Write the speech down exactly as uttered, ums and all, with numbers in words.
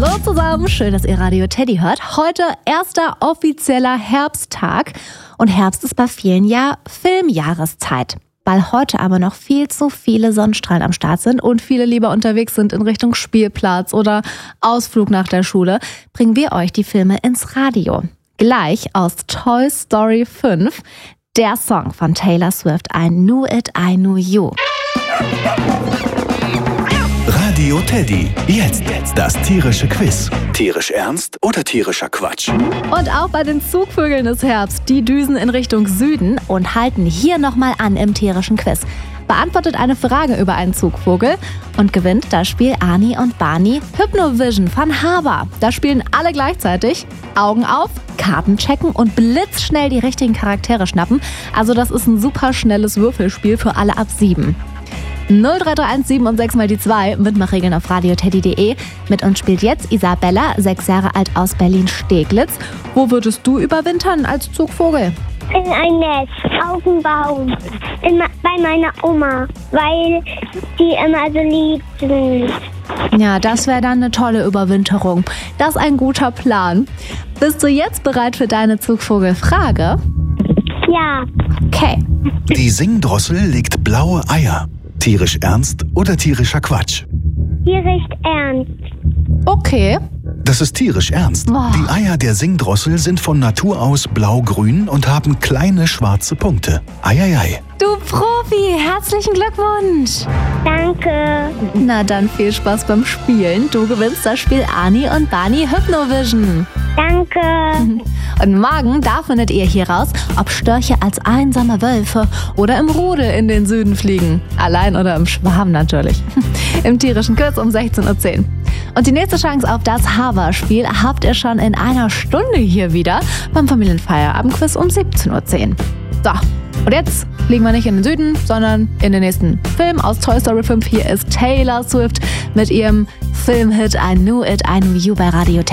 Hallo zusammen, schön, dass ihr Radio Teddy hört. Heute erster offizieller Herbsttag und Herbst ist bei vielen ja Filmjahreszeit. Weil heute aber noch viel zu viele Sonnenstrahlen am Start sind und viele lieber unterwegs sind in Richtung Spielplatz oder Ausflug nach der Schule, bringen wir euch die Filme ins Radio. Gleich aus Toy Story fünf, der Song von Taylor Swift, I Knew It, I Knew You. Radio Teddy, jetzt das tierische Quiz. Tierisch ernst oder tierischer Quatsch? Und auch bei den Zugvögeln ist Herbst. Die düsen in Richtung Süden und halten hier nochmal an im tierischen Quiz. Beantwortet eine Frage über einen Zugvogel und gewinnt das Spiel Ani und Barney Hypnovision von Haber. Da spielen alle gleichzeitig. Augen auf, Karten checken und blitzschnell die richtigen Charaktere schnappen. Also das ist ein super schnelles Würfelspiel für alle ab sieben. null drei drei eins sieben und sechs mal die zwei, Mitmachregeln auf radioteddy punkt de. Mit uns spielt jetzt Isabella, sechs Jahre alt aus Berlin-Steglitz. Wo würdest du überwintern als Zugvogel? In ein Nest, auf dem Baum, in, bei meiner Oma, weil die immer so lieb sind. Ja, das wäre dann eine tolle Überwinterung. Das ist ein guter Plan. Bist du jetzt bereit für deine Zugvogelfrage? Ja. Okay. Die Singdrossel legt blaue Eier. Tierisch ernst oder tierischer Quatsch? Tierisch ernst. Okay. Das ist tierisch ernst. Boah. Die Eier der Singdrossel sind von Natur aus blau-grün und haben kleine schwarze Punkte. Eieiei. Du Profi, herzlichen Glückwunsch. Danke. Na dann viel Spaß beim Spielen. Du gewinnst das Spiel Ani und Barney Hypnovision. Danke. Und morgen, da findet ihr hier raus, ob Störche als einsame Wölfe oder im Rudel in den Süden fliegen. Allein oder im Schwarm natürlich. Im tierischen Quiz um sechzehn Uhr zehn. Und die nächste Chance auf das Haber-Spiel habt ihr schon in einer Stunde hier wieder beim Familienfeierabendquiz um siebzehn Uhr zehn. So, und jetzt fliegen wir nicht in den Süden, sondern in den nächsten Film aus Toy Story fünf. Hier ist Taylor Swift mit ihrem Filmhit I Knew It, I Knew You bei Radio Teddy.